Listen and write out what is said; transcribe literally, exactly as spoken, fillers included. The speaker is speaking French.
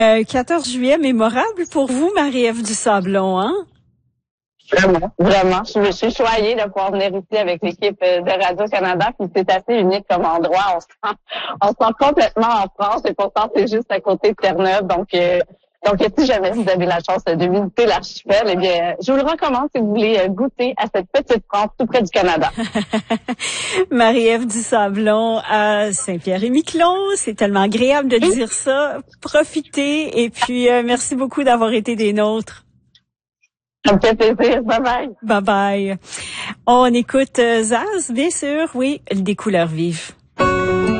Euh, quatorze juillet mémorable pour vous, Marie-Ève Dusablon, hein? Vraiment, vraiment. Je, je suis choyée de pouvoir venir ici avec l'équipe de Radio-Canada. Puis c'est assez unique comme endroit. On se sent, on se sent complètement en France et pourtant c'est juste à côté de Terre-Neuve. Donc, euh, donc si jamais vous avez la chance de visiter l'archipel, eh bien, je vous le recommande si vous voulez goûter à cette petite France tout près du Canada. Marie-Ève Dusablon à Saint-Pierre-et-Miquelon. C'est tellement agréable de dire ça. Profitez et puis euh, merci beaucoup d'avoir été des nôtres. Ça me fait plaisir. Bye bye. Bye bye. On écoute euh, Zaz, bien sûr, oui, des couleurs vives.